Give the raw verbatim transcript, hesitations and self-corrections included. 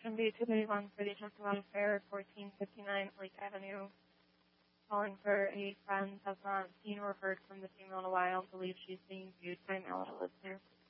Station B two thirty-one for the Adjunct Welfare, fourteen fifty-nine Lake Avenue. Calling for a friend, has not seen or heard from the female in a while. Believes she's being viewed by male listener.